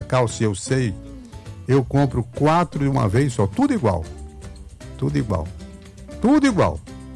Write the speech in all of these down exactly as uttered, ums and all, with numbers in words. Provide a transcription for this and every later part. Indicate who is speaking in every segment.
Speaker 1: calça, eu sei, eu compro quatro de uma vez só, tudo igual. Tudo igual. Tudo igual.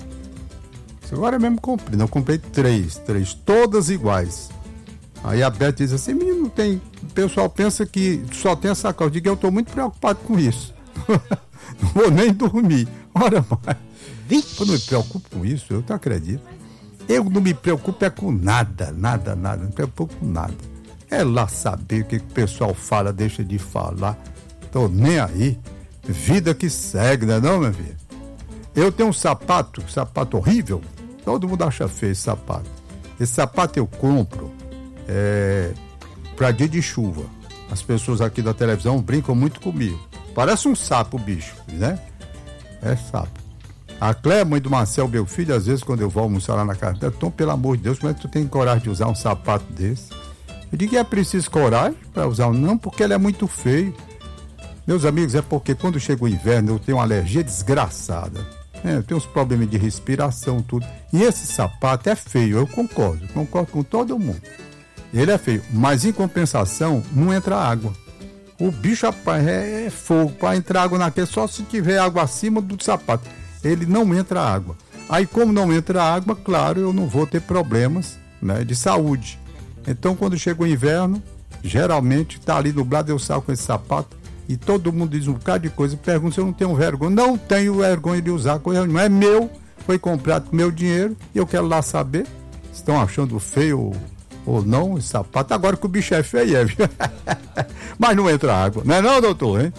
Speaker 1: Agora mesmo comprei, não comprei três, três, todas iguais. Aí a Beth diz assim, menino, não tem, o pessoal pensa que só tem essa calça. Eu digo, eu estou muito preocupado com isso. Não vou nem dormir. Ora, mas eu não me preocupo com isso, eu não acredito. Eu não me preocupo é com nada, nada, nada, não me preocupo com nada. É lá saber o que o pessoal fala, deixa de falar. Tô nem aí. Vida que segue, não é não, minha filha? Eu tenho um sapato, sapato horrível. Todo mundo acha feio esse sapato. Esse sapato eu compro é, pra dia de chuva. As pessoas aqui da televisão brincam muito comigo. Parece um sapo, bicho, né? É sapo. A Cléia, mãe do Marcel, meu filho, às vezes quando eu vou almoçar lá na casa dela, então, pelo amor de Deus, como é que tu tem coragem de usar um sapato desse? Eu digo que é preciso coragem para usar um, não, porque ele é muito feio. Meus amigos, é porque quando chega o inverno eu tenho uma alergia desgraçada. É, eu tenho uns problemas de respiração, tudo. E esse sapato é feio, eu concordo, concordo com todo mundo. Ele é feio, mas em compensação não entra água. O bicho, rapaz, é, é fogo. Para entrar água naquele, só se tiver água acima do sapato. Ele não entra água. Aí, como não entra água, claro, eu não vou ter problemas, né, de saúde. Então, quando chega o inverno, geralmente tá ali nublado, eu saio com esse sapato e todo mundo diz um bocado de coisa, pergunta se eu não tenho vergonha. Não tenho vergonha de usar coisa, não é meu, foi comprado com meu dinheiro e eu quero lá saber se estão achando feio ou não esse sapato. Agora que o bicho é feio, é, mas não entra água, não é não, doutor, hein?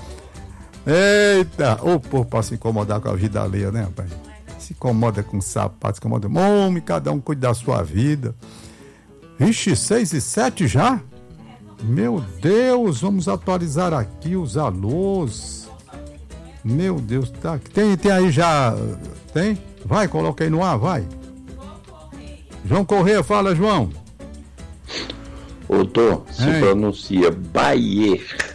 Speaker 1: Eita, o povo para se incomodar com a vida alheia, né, rapaz? Se incomoda com sapato, se incomoda. Homem, cada um cuida da sua vida. Vixe, seis e sete já? Meu Deus, vamos atualizar aqui os alôs. Meu Deus, tá. Tem, tem aí já. Tem? Vai, coloca aí no ar, vai. João Corrêa, fala, João.
Speaker 2: Doutor, se Ei. pronuncia Baier.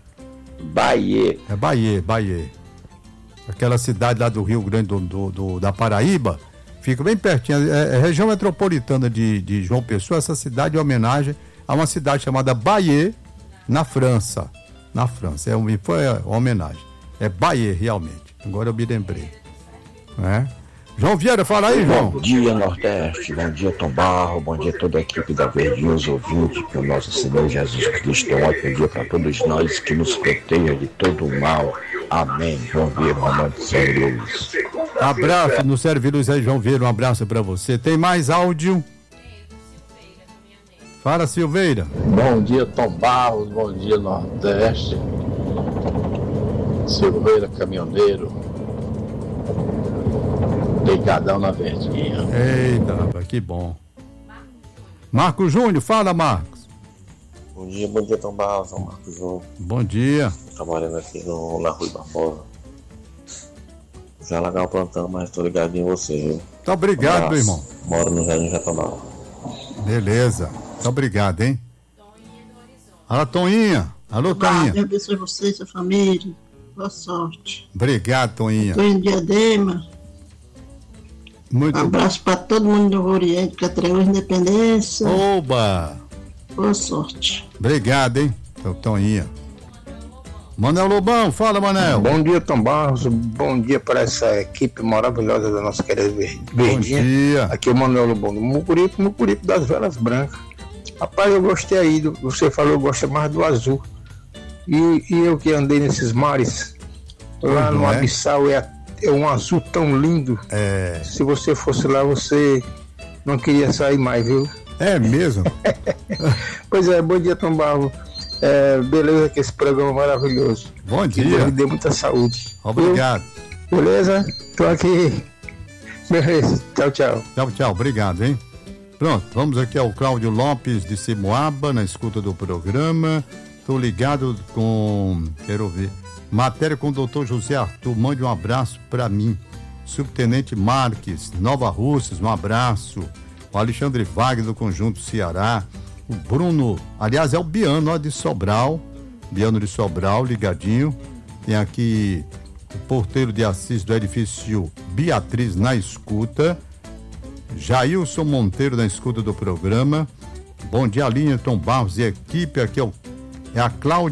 Speaker 2: Baier.
Speaker 1: É Baier, Baier. Aquela cidade lá do Rio Grande do, do, do, da Paraíba, fica bem pertinho, é, é região metropolitana de, de João Pessoa. Essa cidade é homenagem a uma cidade chamada Baier, na França. Na França, é, um, foi uma homenagem. É Baier, realmente. Agora eu me lembrei. É. João Vieira, fala aí, João.
Speaker 3: Bom dia, Nordeste. Bom dia, Tom Barro. Bom dia a toda a equipe da Verdinha, os ouvintes, que o nosso Senhor Jesus Cristo. Um ótimo dia para todos nós, que nos proteja de todo o mal. Amém. João Vieira, Romano de Sérvio Luiz.
Speaker 1: Abraço no Sérvio Luiz aí, João Vieira. Um abraço para você. Tem mais áudio? Fala, Silveira.
Speaker 4: Bom dia, Tom Barros. Bom dia, Nordeste. Silveira, caminhoneiro. Ligadão na Verdinha.
Speaker 1: Eita, rapaz, que bom. Marcos Júnior, fala, Marcos.
Speaker 5: Bom dia, bom dia, Tom Barros, São Marcos Júnior.
Speaker 1: Bom dia.
Speaker 5: Trabalhando aqui no, na Rua Barbosa. Já largar o plantão, mas tô ligado em você, viu?
Speaker 1: Muito obrigado, meu irmão.
Speaker 5: Moro no Jardim Jatobá.
Speaker 1: Beleza. Muito obrigado, hein? Alô, Toninha. Alô, Toninha.
Speaker 6: Deus abençoe você e sua família. Boa sorte.
Speaker 1: Obrigado, Toninha.
Speaker 6: Estou em Diadema.
Speaker 1: Muito
Speaker 6: um abraço para todo mundo do Oriente, que atraiu a independência.
Speaker 1: Oba!
Speaker 6: Boa sorte.
Speaker 1: Obrigado, hein, Toninha. Manel Lobão, fala, Manel.
Speaker 7: Bom dia, Tom Barros. Bom dia para essa equipe maravilhosa da nossa querida Verdinha.
Speaker 1: Bom dia.
Speaker 7: Aqui é o Manel Lobão, do Mucuripe, Mucuripe das Velas Brancas. Rapaz, eu gostei aí, do, você falou que gosta mais do azul. E, e eu que andei nesses mares, lá no é? Abissal, é, é um azul tão lindo.
Speaker 1: É.
Speaker 7: Se você fosse lá, você não queria sair mais, viu?
Speaker 1: É mesmo?
Speaker 7: Pois é, bom dia, Tom Barros. É, beleza, que esse programa é maravilhoso.
Speaker 1: Bom dia.
Speaker 7: Que Deus lhe dê muita saúde.
Speaker 1: Obrigado.
Speaker 7: Eu, beleza? Tô aqui. Beleza. Tchau, tchau.
Speaker 1: Tchau, tchau. Obrigado, hein? Pronto, vamos aqui ao Cláudio Lopes de Simoaba, na escuta do programa. Tô ligado com... Quero ver. Matéria com o doutor José Arthur. Mande um abraço para mim. Subtenente Marques, Nova Russas, um abraço. O Alexandre Wagner, do Conjunto Ceará. O Bruno, aliás, é o Biano, ó, de Sobral. Biano de Sobral, ligadinho. Tem aqui o porteiro de Assis do edifício Beatriz na escuta. Jailson Monteiro na escuta do programa. Bom dia, Linha, Tom Barros e equipe. Aqui é, o, é a Cláudia